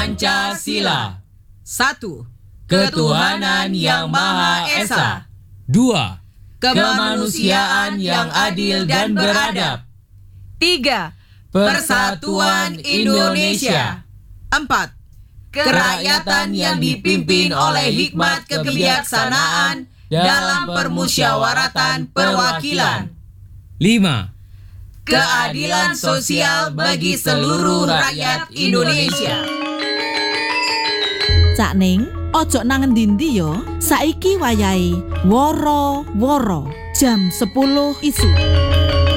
Pancasila. 1. Ketuhanan yang Maha Esa. 2. Kemanusiaan yang adil dan beradab. 3. Persatuan Indonesia. 4. Kerakyatan yang dipimpin oleh hikmat kebijaksanaan dalam permusyawaratan perwakilan. 5. Keadilan sosial bagi seluruh rakyat Indonesia. Cak Ning, ojo nang endi-endi yo. Saiki wayahe woro-woro jam 10 isuk.